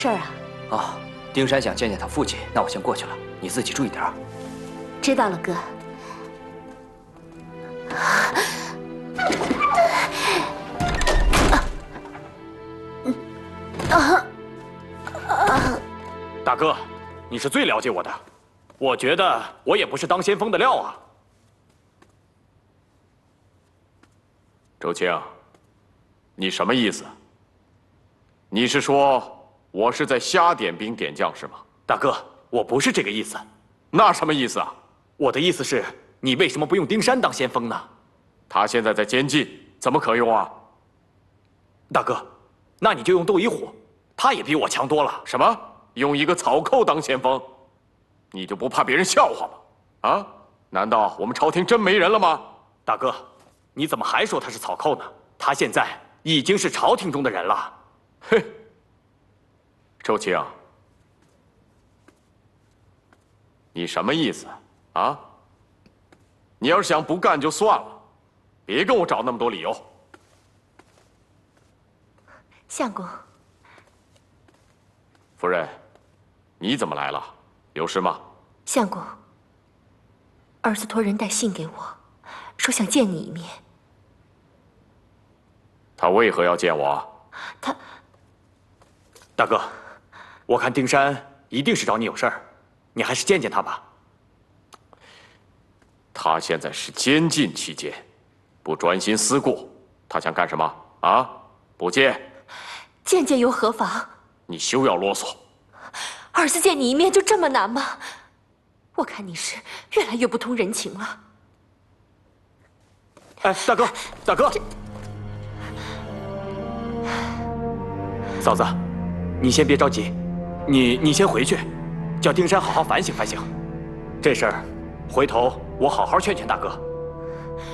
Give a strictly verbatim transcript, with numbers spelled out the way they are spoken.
事儿啊？ 哦，丁山想见见他父亲，那我先过去了，你自己注意点啊。 知道了，哥。 大哥，你是最了解我的，我觉得我也不是当先锋的料啊。 周青，你什么意思？你是说我是在瞎点兵点将是吗？ 大哥，我不是这个意思。 那什么意思啊？ 我的意思是，你为什么不用丁山当先锋呢？ 他现在在监禁，怎么可用啊？ 大哥，那你就用窦一虎，他也比我强多了。 什么？用一个草寇当先锋，你就不怕别人笑话吗？啊？难道我们朝廷真没人了吗？ 大哥，你怎么还说他是草寇呢？他现在已经是朝廷中的人了。 嘿，周青，你什么意思啊？你要是想不干就算了，别跟我找那么多理由。 相公， 夫人，你怎么来了？有事吗？ 相公，儿子托人带信给我，说想见你一面。 他为何要见我？ 他， 大哥，我看丁山一定是找你有事儿，你还是见见他吧。 他现在是监禁期间，不专心思顾，他想干什么啊？不见， 见见又何妨？ 你休要啰嗦。 儿子见你一面就这么难吗？我看你是越来越不通人情了。 哎，大哥，大哥，嫂子，你先别着急，你你先回去，叫丁山好好反省反省。这事儿，回头我好好劝劝大哥。